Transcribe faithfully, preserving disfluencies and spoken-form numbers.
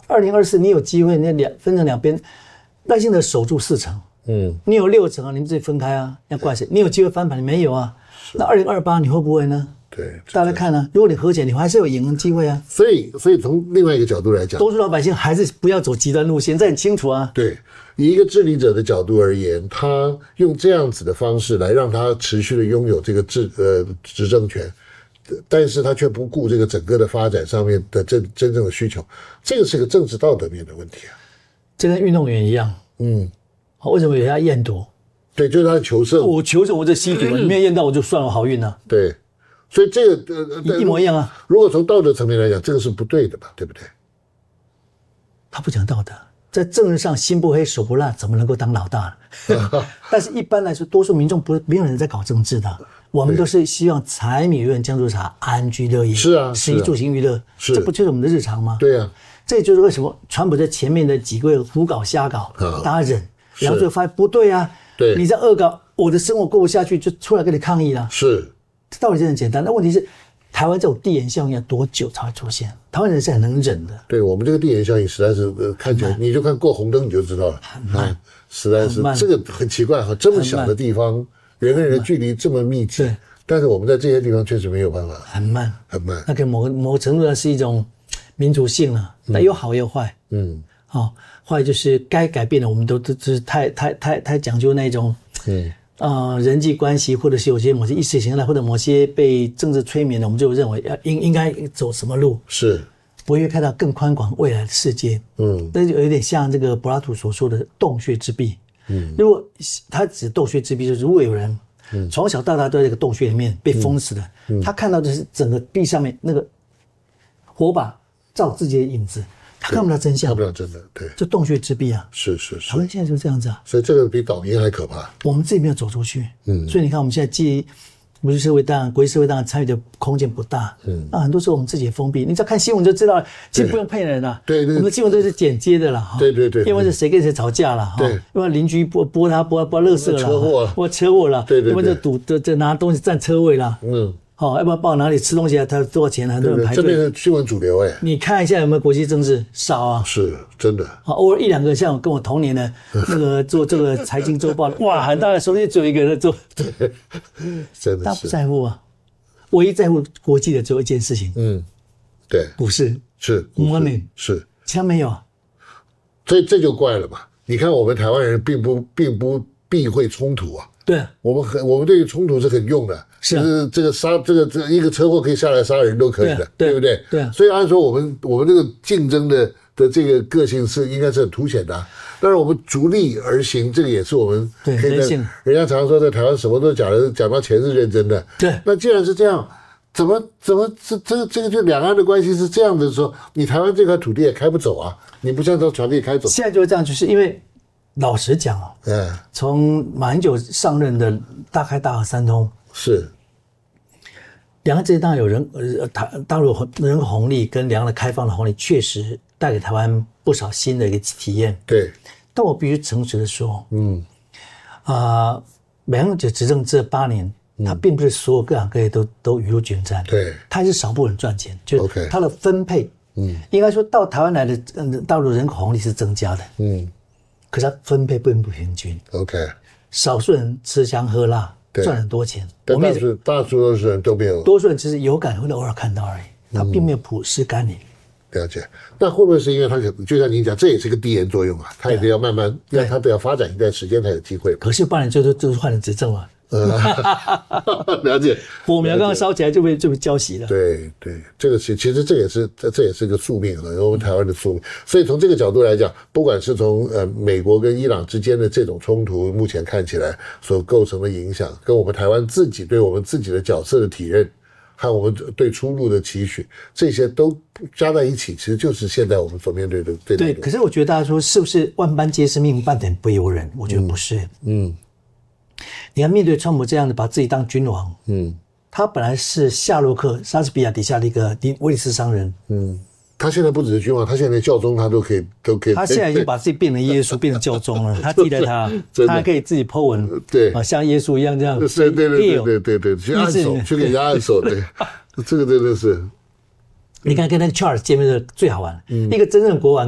二零二四你有机会，那两分成两边，赖清德守住四成，嗯，你有六成啊，你们自己分开啊，要怪谁？你有机会翻盘，你没有啊？那二零二八你会不会呢？ 对， 大家看啊，如果你和解，你还是有赢的机会啊。 所以，所以从另外一个角度来讲， 多数老百姓还是不要走极端路线，这很清楚啊。 对，以一个治理者的角度而言，他用这样子的方式来让他持续的拥有这个治呃执政权，但是他却不顾这个整个的发展上面的真真正的需求，这个是个政治道德面的问题啊。 这跟运动员一样，嗯，为什么有人要验毒？ 对，就是他求胜。 我求胜，我在吸毒，你没有验到，我就算我好运啊。 对。所以这个呃一模一样啊。 如果从道德层面来讲，这个是不对的吧？对不对？ 他不讲道德，在政治上心不黑手不辣，怎么能够当老大呢？但是一般来说，多数民众不没有人在搞政治的，我们都是希望柴米油盐酱醋茶安居乐业。 是啊， 食衣住行娱乐， 是这不就是我们的日常吗？ 对啊， 这就是为什么川普在前面的几个月胡搞瞎搞，大家忍，然后最后发现不对啊， 对， 你在恶搞，我的生活过不下去，就出来跟你抗议了。 是。 道理就很简单，那问题是，台湾这种递延效应要多久才会出现？台湾人是很能忍的。 对我们这个递延效应实在是、呃、看起来，你就看过红灯你就知道了， 很慢， 啊、实在是这个很奇怪哈，这么小的地方，人跟人的距离这么密集，但是我们在这些地方确实没有办法， 很慢， 很慢。 那个某某个程度上是一种民族性了，但有好有坏。嗯，好、哦，坏就是该改变的，我们都都是太太太太讲究那种，嗯。呃，人际关系，或者是有些某些意识形态，或者某些被政治催眠的，我们就认为要应应该走什么路，是不会看到更宽广未来的世界。嗯，那就有点像这个柏拉图所说的洞穴之壁。嗯，如果他指洞穴之壁，就是如果有人从小到大都在这个洞穴里面被封死的，嗯嗯、他看到的是整个壁上面那个火把照自己的影子。他看不到真相， 看不到真的，对， 就洞穴之壁啊， 是是是， 台湾现在就这样子啊， 所以这个比导音还可怕。 我们自己没有走出去，嗯，所以你看我们现在既国际社会当然国际社会当然参与的空间不大，嗯，那很多时候我们自己也封闭，你只要看新闻就知道了，其实不用骗人啦， 对对， 我们的新闻都是剪接的啦， 对对对， 因为是谁跟谁吵架了，哈， 对， 因为邻居拨拨他拨拨垃圾了， 车祸了， 拨车祸了， 对对， 因为这堵这这拿东西占车位了，嗯。好、哦，要不然报哪里吃东西啊？他多少钱？很多人排队。 这边是新闻主流哎、欸。 你看一下有没有国际政治？少啊。 是真的。 好，偶尔一两个，像我跟我同年的那个做这个财经周报的，哇，很大的手里只有一个人做。 对，真的是。 他不在乎啊，唯一在乎国际的只有一件事情。嗯， 对， 股市是 money 是， 其他没有。 这这就怪了嘛？你看我们台湾人并不并不避讳冲突啊。 对， 我们很我们对于冲突是很用的。是、啊，就是这个杀这个这个一个车祸可以下来杀人都可以的，对, 对不对？ 对、啊。 所以按说我们我们这个竞争的的这个个性是应该是很凸显的、啊，但是我们逐利而行，这个也是我们可以在人家常说在台湾什么都假的，讲到钱是认真的。 对。 那既然是这样，怎么怎么这这个这个就两岸的关系是这样的时候，你台湾这块土地也开不走啊，你不像这船可以开走。 现在就是这样，就是因为老实讲哦， 嗯， 从马英九上任的大开大合三通是。 两岸之间当然有人呃大大陆人口红利跟两岸的开放的红利，确实带给台湾不少新的一个体验。 对， 但我必须诚实的说，嗯，啊、呃，马英九执政这八年，他并不是所有各行各业都都雨露均沾， 对， 他还是少部分人赚钱，就是他的分配，嗯，应该说到台湾来的嗯大陆人口红利是增加的，嗯，可是他分配并不平均 ，OK， 少数人吃香喝辣。赚很多钱， 但大数大多数人都没有， 多数人只是有感会偶尔看到而已，他并没有普世甘霖。 了解，那会不会是因为他可能就像您讲，这也是个递延作用啊？他也得要慢慢，让他得要发展一段时间才有机会。 可是八年就是就是换了执政了。 呃，了解。 火苗刚刚烧起来就被就被浇熄了。 对对，这个其其实这也是这这也是个宿命啊，我们台湾的宿命。所以从这个角度来讲，不管是从呃美国跟伊朗之间的这种冲突，目前看起来所构成的影响，跟我们台湾自己对我们自己的角色的体认，和我们对出路的期许，这些都加在一起，其实就是现在我们所面对的对对。可是我觉得大家说是不是万般皆是命，半点不由人？我觉得不是。嗯。嗯，你看，面对川普这样的把自己当君王，嗯，他本来是夏洛克、莎士比亚底下的一个威尼斯商人，嗯， 他现在不只是君王，他现在连教宗他都可以，都可以。 他现在已经把自己变成耶稣，变成教宗了。他记得他，他还可以自己 po 文， 对啊，像耶稣一样这样， 对对对对对对对，去按手，去给人家按手，对，这个真的是。 你看跟那个 Charles 见面的最好玩，嗯、一个真正的国王。